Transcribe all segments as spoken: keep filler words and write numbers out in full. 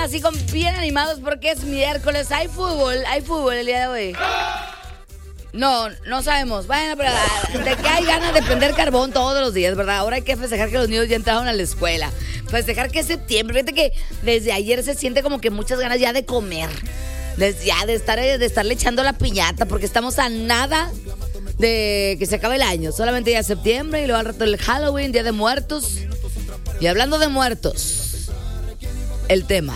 así con bien animados porque es miércoles. Hay fútbol, hay fútbol el día de hoy. No, no sabemos. Bueno, pero de que hay ganas de prender carbón todos los días, ¿verdad? Ahora hay que festejar que los niños ya entraron a la escuela. Festejar que es septiembre. Fíjate que desde ayer se siente como que muchas ganas ya de comer. Desde ya de estar de estarle echando la piñata porque estamos a nada de que se acabe el año. Solamente ya septiembre y luego al rato el Halloween, Día de Muertos. Y hablando de muertos, el tema.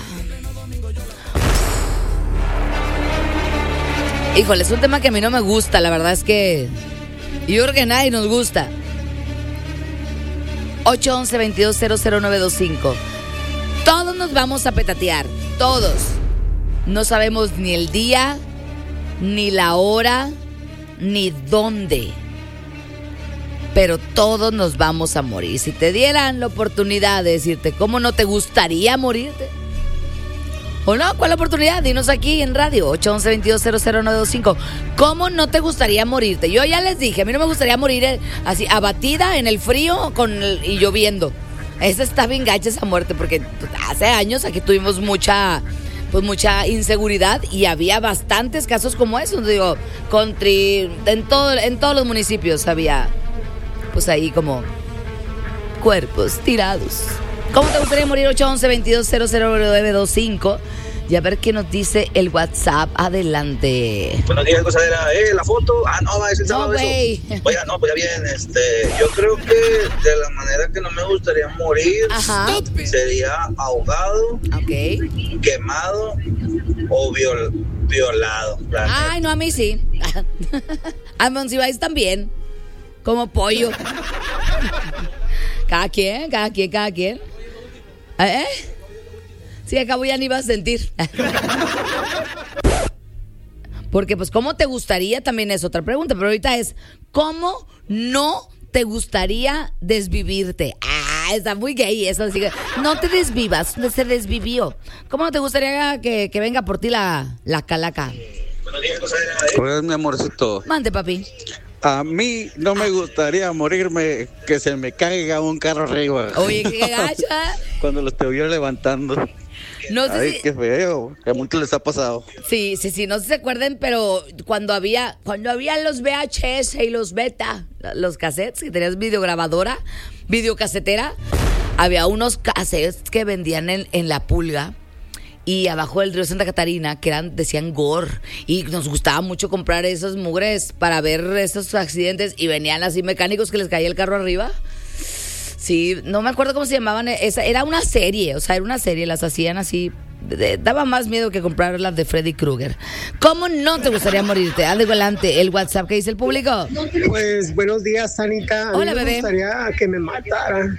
Híjole, es un tema que a mí no me gusta, la verdad es que yo creo que a nadie nos gusta. ocho once, veintidós cero cero nueve dos cinco. Todos nos vamos a petatear, todos. No sabemos ni el día, ni la hora, ni dónde. Pero todos nos vamos a morir. Si te dieran la oportunidad de decirte cómo no te gustaría morirte, ¿o no? ¿Cuál oportunidad? Dinos aquí en radio, ocho once, veintidós cero cero nueve dos cinco. ¿Cómo no te gustaría morirte? Yo ya les dije, a mí no me gustaría morir así, abatida en el frío con el, y lloviendo. Esa está bien gacha esa muerte, porque hace años aquí tuvimos mucha, pues mucha inseguridad y había bastantes casos como esos. Digo, country, en, todo, en todos los municipios había, pues ahí como cuerpos tirados. ¿Cómo te gustaría morir? ocho once, veintidós cero cero nueve dos cinco. Y a ver qué nos dice el WhatsApp. Adelante. Buenos días, gozadera. Eh, la foto. Ah, no, va, es el sábado. No, güey. Oiga, no, pues ya bien. Este, yo creo que de la manera que no me gustaría morir, Ajá. sería ahogado, Ok. quemado o viol, violado. Ay, no, a mí sí. A Monsiváis también. Como pollo. Cada quien, cada quien, cada quien. ¿Eh? Sí, acabo ya ni vas a sentir. Porque pues ¿cómo te gustaría? También es otra pregunta. Pero ahorita es ¿cómo no te gustaría desvivirte? Ah, está muy gay eso. Así que no te desvivas, se desvivió. ¿Cómo no te gustaría que, que venga por ti la, la calaca? Buenos días, gozadera. Eh. Pues mi amorcito, Mande, papi. a mí no me gustaría morirme que se me caiga un carro arriba. Oye, qué gacha. Cuando lo estoy yo levantando. No sé Ay, si... qué feo. Que a muchos les ha pasado. Sí, sí, sí, no sé si se acuerden, pero cuando había, cuando había los V H S y los beta, los cassettes, que tenías videograbadora, videocasetera, había unos cassettes que vendían en, en La Pulga y abajo del río Santa Catarina, que eran, decían gore, y nos gustaba mucho comprar esos mugres para ver esos accidentes, y venían así mecánicos que les caía el carro arriba. Sí, no me acuerdo cómo se llamaban. Esa, era una serie, o sea, era una serie, las hacían así. De, daba más miedo que comprar las de Freddy Krueger. ¿Cómo no te gustaría morirte? Adelante, el WhatsApp que dice el público. Pues buenos días, Anita. A Hola, mí me bebé. gustaría que me mataran.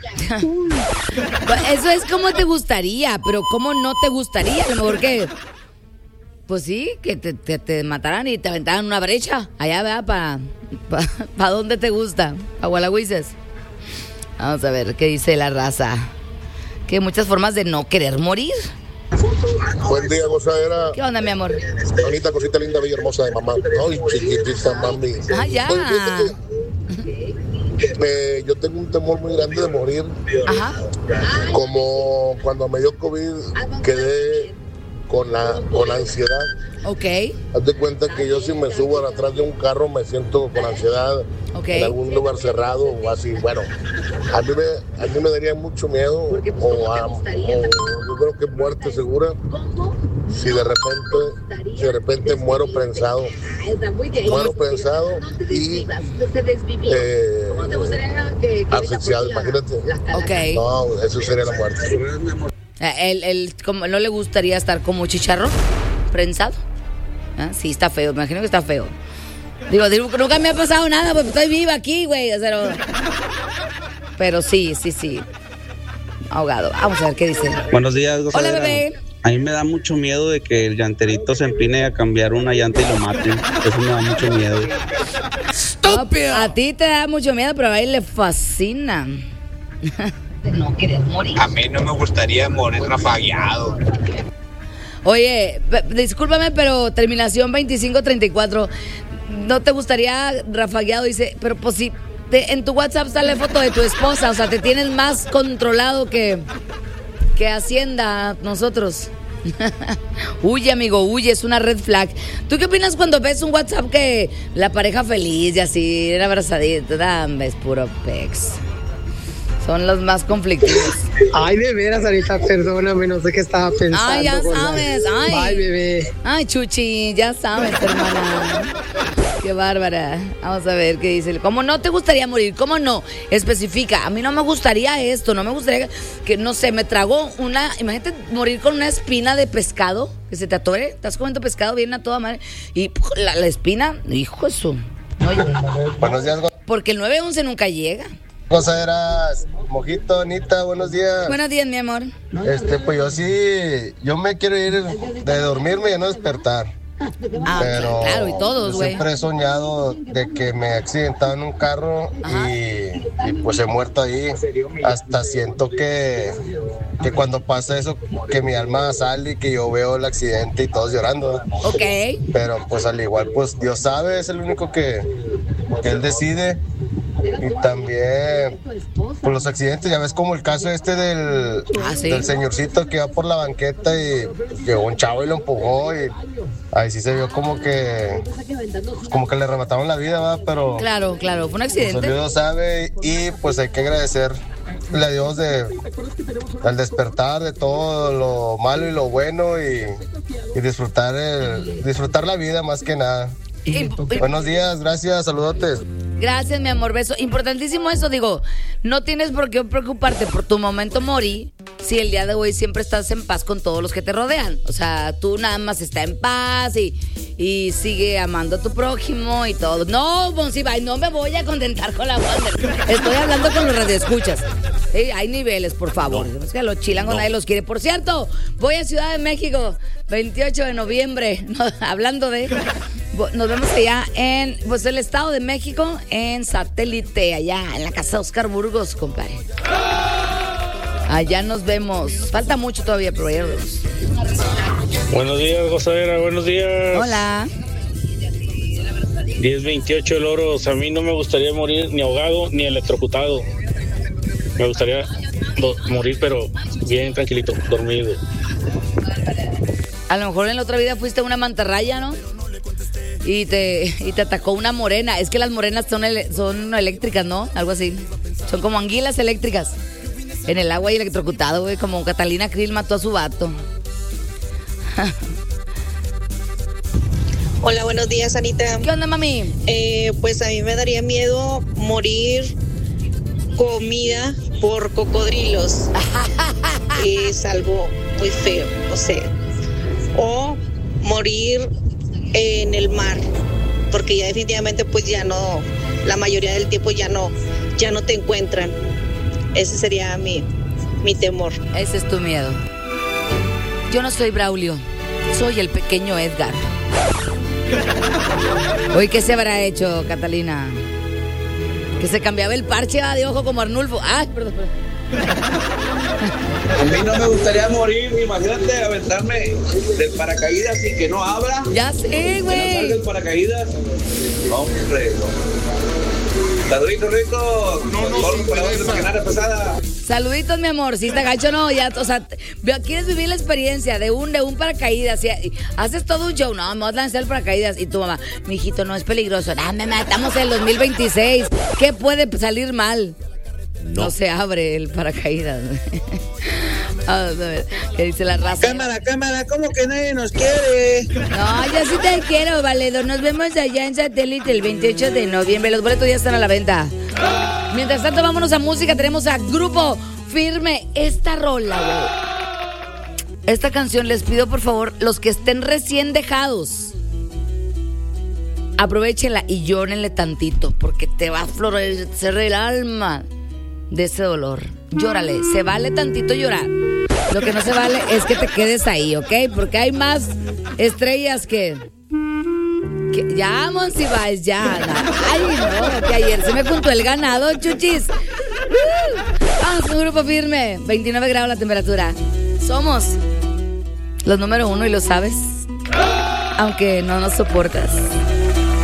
Eso es como te gustaría, pero ¿cómo no te gustaría? A lo mejor que, pues sí, que te, te, te mataran y te aventaran una brecha. Allá, ¿verdad? ¿Para pa, pa dónde te gusta? ¿A Gualagüises? Vamos a ver qué dice la raza. Que hay muchas formas de no querer morir. Buen día, gozadera. ¿Qué onda, mi amor? Bonita cosita linda, bella, hermosa de mamá. Ay, chiquitita, mami. Ah, ya. Oye, fíjate que, eh, yo tengo un temor muy grande de morir. Ajá. Como cuando me dio COVID, quedé con la, con la ansiedad. Ok. Haz de cuenta que yo si me subo atrás de un carro me siento con ansiedad, Ok. en algún lugar cerrado o así. Bueno, a mí me, a mí me daría mucho miedo o, a, o yo creo que muerte segura si de repente, si de repente muero prensado. Muero prensado y eh, asfixiado, imagínate. Ok. No, eso sería la muerte. Él, él, como, ¿no le gustaría estar como chicharro prensado? ¿Ah? Sí, está feo, me imagino que está feo. Digo, digo, nunca me ha pasado nada, pues estoy viva aquí, güey. Pero, pero sí, sí, sí. Ahogado. Vamos a ver qué dice. Buenos días, Hola, gozadera. bebé. A mí me da mucho miedo de que el llanterito se empine a cambiar una llanta y lo mate. Eso me da mucho miedo. No, a ti te da mucho miedo, pero a él le fascina. De no querer morir. A mí no me gustaría morir rafagueado. Oye, p- discúlpame, pero terminación veinticinco treinta y cuatro. ¿No te gustaría rafagueado? Dice, pero pues si te, en tu WhatsApp sale foto de tu esposa, o sea, te tienes más controlado que, que Hacienda nosotros. Huye, amigo, huye, es una red flag. ¿Tú qué opinas cuando ves un WhatsApp que la pareja feliz y así, en abrazadito? Dame, es puro pex. Son los más conflictivos. Ay, de veras, Anita, perdóname, no sé qué estaba pensando. Ay, ya con la- sabes, ay. Ay, bebé. Ay, Chuchi, ya sabes, hermana. Qué bárbara. Vamos a ver qué dice. ¿Cómo no te gustaría morir? ¿Cómo no? Especifica. A mí no me gustaría esto, no me gustaría que, no sé, me tragó una... Imagínate morir con una espina de pescado, que se te atore. Estás comiendo pescado bien a toda madre. Y ¡puf! la, la espina, hijo eso. No, Buenos días, porque el nueve once nunca llega. gozaderas. Mojito, Anita, buenos días. Buenos días, mi amor. Este, pues yo sí, yo me quiero ir de dormirme y no despertar. Ah, Pero claro, y todos, yo güey. siempre he soñado de que me he accidentado en un carro y, y pues he muerto ahí. Hasta siento que, que cuando pasa eso, que mi alma sale y que yo veo el accidente y todos llorando. Ok. Pero pues al igual, pues Dios sabe, es el único que, que Él decide. Y también, pues los accidentes, ya ves como el caso este del, Ah, sí. del señorcito que iba por la banqueta y llegó un chavo y lo empujó y ahí sí se vio como que, como que le remataron la vida, ¿verdad? Pero Claro, claro, fue un pues, accidente. Dios sabe y pues hay que agradecerle a Dios de, al despertar de todo lo malo y lo bueno y, y disfrutar, el, disfrutar la vida más que nada. Y- y- Buenos días, gracias, saludotes. Gracias, mi amor, beso. Importantísimo eso, digo, no tienes por qué preocuparte por tu momento morir si el día de hoy siempre estás en paz con todos los que te rodean. O sea, tú nada más está en paz y, y sigue amando a tu prójimo y todo. No, Monsiva, no me voy a contentar con la Wonder. Estoy hablando con los radioescuchas. Sí, hay niveles, por favor. Es que los chilangos nadie los quiere. Por cierto, voy a Ciudad de México, veintiocho de noviembre. No, hablando de... Nos vemos allá en pues el Estado de México, en Satélite, allá en la casa de Oscar Burgos, compadre. Allá nos vemos. Falta mucho todavía, pero allá nos vemos. Buenos días, gozadera, buenos días. Hola. diez veintiocho el Oros. A mí no me gustaría morir ni ahogado ni electrocutado. Me gustaría do- morir, pero bien tranquilito, dormido. A lo mejor en la otra vida fuiste una mantarraya, ¿no? Y te, y te atacó una morena. Es que las morenas son, ele- son eléctricas, ¿no? Algo así. Son como anguilas eléctricas. En el agua y electrocutado, güey. Como Catalina Krill mató a su vato. Hola, buenos días, Anita. ¿Qué onda, mami? Eh, pues a mí me daría miedo morir comida por cocodrilos. Es algo muy feo, no sé. O morir en el mar, porque ya definitivamente pues ya no, la mayoría del tiempo ya no, ya no te encuentran. Ese sería mi, mi temor. Ese es tu miedo. Yo no soy Braulio, soy el pequeño Edgar. Hoy, ¿qué se habrá hecho, Catalina? Que se cambiaba el parche va, de ojo como Arnulfo. Ay, perdón, perdón. A mí no me gustaría morir, imagínate aventarme del paracaídas y que no abra. Ya sé, Que no salga güey. el paracaídas. Hombre, saluditos ricos. No, no, no, para la maquinaria pesada. Saluditos, mi amor. Si está gacho, no, ya, o sea, veo- quieres vivir la experiencia de un, de un paracaídas. Y, y haces todo un show. No, me voy a lanzar el paracaídas. Y tu mamá, mijito, no es peligroso. No, mamá, estamos en el dos mil veintiséis. ¿Qué puede salir mal? No, no se abre el paracaídas. Vamos a ver, ¿qué dice la raza? Cámara, cámara, ¿cómo que nadie nos quiere? No, yo sí te quiero, valedor. Nos vemos allá en Satélite el veintiocho de noviembre. Los boletos ya están a la venta. Mientras tanto, vámonos a música. Tenemos a Grupo Firme. Esta rola, güey. Esta canción, les pido por favor, los que estén recién dejados, aprovechenla y llórenle tantito, porque te va a florecer el alma de ese dolor. Llórale, se vale tantito llorar. Lo que no se vale es que te quedes ahí, ¿ok? Porque hay más estrellas que... que ya, Monsiváis, ya. Ay, no, que ayer se me juntó el ganado, chuchis. Uh, vamos con Grupo Firme. veintinueve grados la temperatura. Somos los número uno y lo sabes. Aunque no nos soportas.